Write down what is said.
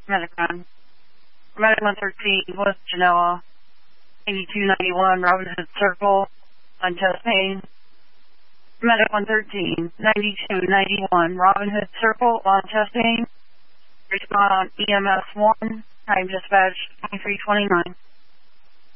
Medicon. Medic 113, West Genoa, 8291, Robin Hood Circle, on chest pain. Medic 113, 9291, Robin Hood Circle, on chest pain. Respond on EMS 1, time dispatch 2329.